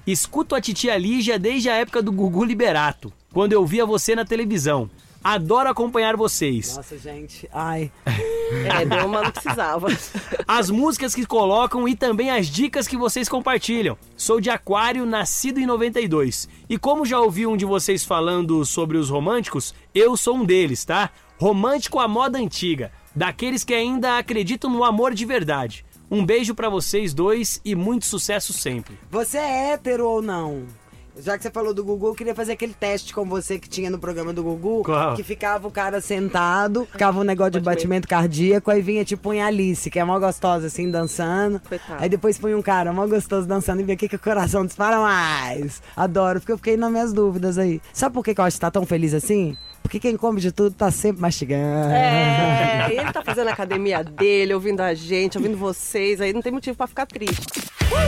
Escuto a titia Lígia desde a época do Gugu Liberato, quando eu via você na televisão. Adoro acompanhar vocês. Nossa, gente. Ai. Deu uma, não precisava. As músicas que colocam e também as dicas que vocês compartilham. Sou de Aquário, nascido em 92. E como já ouvi um de vocês falando sobre os românticos, eu sou um deles, tá? Romântico à moda antiga. Daqueles que ainda acreditam no amor de verdade. Um beijo pra vocês dois e muito sucesso sempre. Você é hétero ou não? Já que você falou do Gugu, eu queria fazer aquele teste com você que tinha no programa do Gugu. Qual? Que ficava o cara sentado, ficava um negócio de batimento cardíaco, aí vinha tipo em Alice, que é mó gostosa assim, dançando. Coitado. Aí depois põe um cara mó gostoso dançando e vê aqui que o coração dispara mais. Adoro, porque eu fiquei nas minhas dúvidas aí. Sabe por que eu acho que tá tão feliz assim? Porque quem come de tudo tá sempre mastigando. Ele tá fazendo a academia dele, ouvindo a gente, ouvindo vocês, aí não tem motivo pra ficar triste.